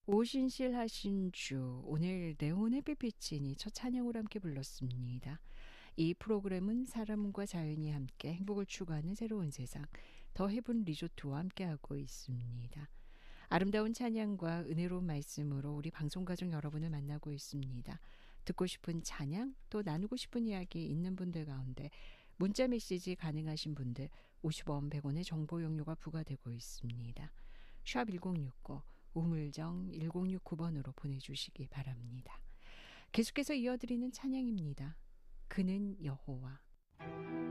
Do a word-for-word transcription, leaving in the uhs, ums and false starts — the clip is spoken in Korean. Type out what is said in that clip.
오신실하신 주, 오늘 네온의 빛비치니 첫 찬양으로 함께 불렀습니다. 이 프로그램은 사람과 자연이 함께 행복을 추구하는 새로운 세상, 더 헤븐 리조트와 함께하고 있습니다. 아름다운 찬양과 은혜로운 말씀으로 우리 방송가족 여러분을 만나고 있습니다. 듣고 싶은 찬양, 또 나누고 싶은 이야기 있는 분들 가운데 문자 메시지 가능하신 분들 오십 원, 백 원의 정보 용료가 부과되고 있습니다. 샵 일공육구 우물정 일공육구 번으로 보내주시기 바랍니다. 계속해서 이어드리는 찬양입니다. 그는 여호와.